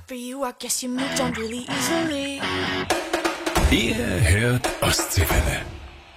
For you, I guess you moved on really easily. Ihr hört Ostseewelle.